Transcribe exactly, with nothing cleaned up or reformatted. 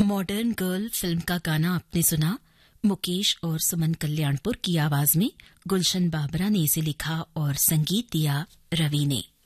Modern girl film का गाना आपने सुना। मुकेश और सुमन कल्याणपुर की आवाज में गुलशन बाबरा ने इसे लिखा और संगीत दिया रवि ने।